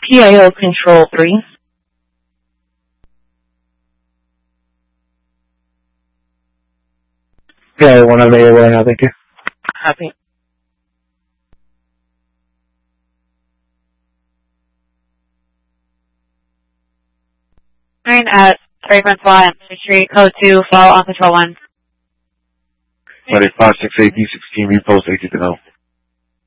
PIO Control 3. Yeah, one on the right now, thank you. Copy. At Fragrance Lot, Street, Code 2, follow on Patrol 1. 568 D16, repost 80 to know.